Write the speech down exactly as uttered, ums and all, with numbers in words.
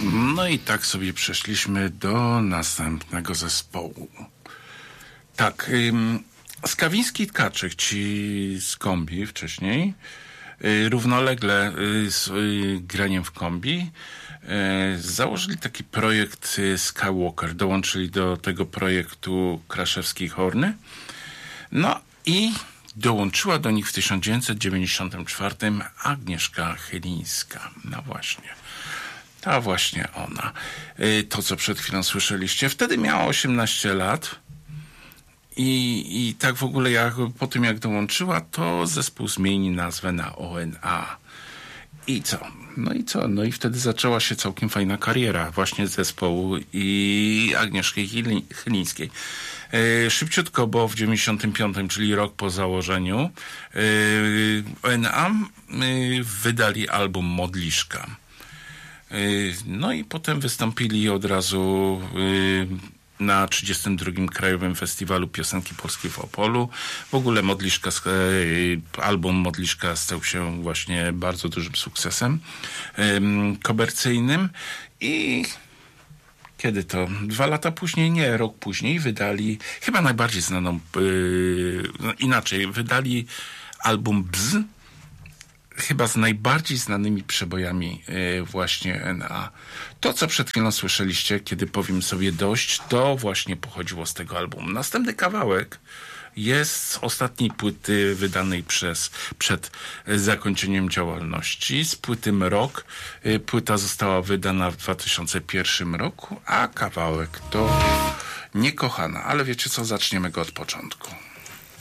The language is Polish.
No i tak sobie przeszliśmy do następnego zespołu. Tak, ym, Skawiński i Tkaczyk, ci z kombi wcześniej, y, równolegle y, z y, graniem w kombi, y, założyli taki projekt y, Skywalker, dołączyli do tego projektu Kraszewski i Horny. No i dołączyła do nich w tysiąc dziewięćset dziewięćdziesiątym czwartym Agnieszka Chylińska. No właśnie. Ta właśnie ona. To, co przed chwilą słyszeliście. Wtedy miała osiemnaście lat i, i tak w ogóle jak, po tym jak dołączyła, to zespół zmieni nazwę na O N A. I co? No i co? No i wtedy zaczęła się całkiem fajna kariera właśnie zespołu i Agnieszki Chylińskiej. Yy, szybciutko, bo w dziewięćdziesiątym piątym, czyli rok po założeniu, yy, O N A yy, wydali album Modliszka. No i potem wystąpili od razu na trzydziestym drugim Krajowym Festiwalu Piosenki Polskiej w Opolu. W ogóle Modliszka, album Modliszka stał się właśnie bardzo dużym sukcesem komercyjnym i kiedy to? Dwa lata później, nie, rok później wydali chyba najbardziej znaną, no inaczej, wydali album Bzz, chyba z najbardziej znanymi przebojami yy, właśnie N A. To, co przed chwilą słyszeliście, kiedy powiem sobie dość, to właśnie pochodziło z tego albumu. Następny kawałek jest z ostatniej płyty wydanej przez, przed zakończeniem działalności, z płyty Mrok. Yy, płyta została wydana w dwa tysiące pierwszym roku, a kawałek to Niekochana. Ale wiecie co, zaczniemy go od początku.